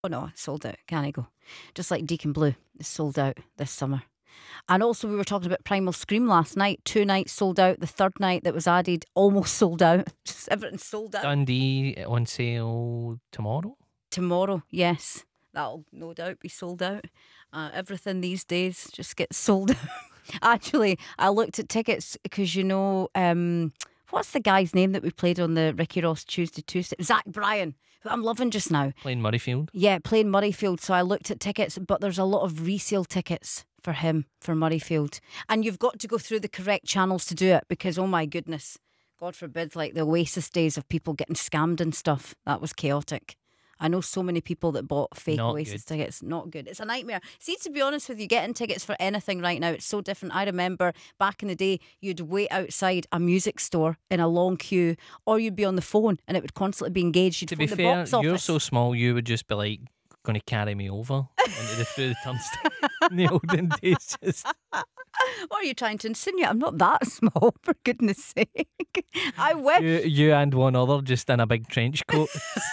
Oh no, it's sold out. Can I go? Just like Deacon Blue, it's sold out this summer. And also, we were talking about Primal Scream last night. 2 nights sold out. The third night that was added almost sold out. Just everything's sold out. Dundee on sale tomorrow. Tomorrow, yes, that'll no doubt be sold out. Everything these days just gets sold out. Actually, I looked at tickets because what's the guy's name that we played on the Ricky Ross Tuesday? Zach Bryan, who I'm loving just now. Playing Murrayfield. Yeah, playing Murrayfield. So I looked at tickets, but there's a lot of resale tickets for him for Murrayfield. And you've got to go through the correct channels to do it because, oh my goodness, God forbid, like the Oasis days of people getting scammed and stuff. That was chaotic. I know so many people that bought fake Not Oasis good. tickets. Not good. It's a nightmare. See, to be honest with you, getting tickets for anything right now, it's so different. I remember back in the day, you'd wait outside a music store in a long queue, or you'd be on the phone and it would constantly be engaged. You'd To phone be the fair, box you're office. so small, you would just be like going to carry me over through the turnstile in the olden days. Just What are you trying to insinuate? I'm not that small, for goodness sake. I wish. you and one other just in a big trench coat.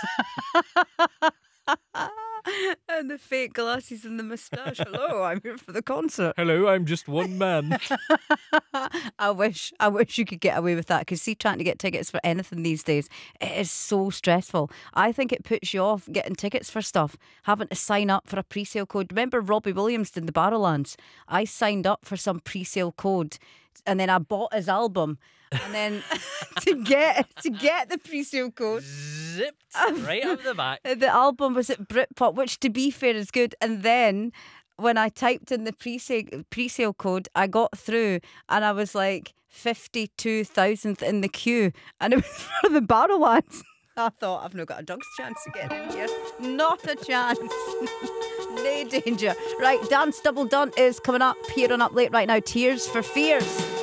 And the fake glasses and the moustache. Hello, I'm here for the concert. Hello, I'm just one man. I wish you could get away with that because see, trying to get tickets for anything these days, it is so stressful. I think it puts you off getting tickets for stuff, having to sign up for a pre-sale code. Remember Robbie Williams did the Barrowlands? I signed up for some pre-sale code and then I bought his album and then to get the pre-sale code, Zipped right out of the back. the album was at Britpop, which to be fair is good. And then when I typed in the pre-sale code, I got through and I was like 52,000th in the queue and it was for the Barrowlands. I thought, I've not got a dog's chance to get in here. Not a chance. No danger. Right, Dance Double Done is coming up here on Up Late right now. Tears for Fears.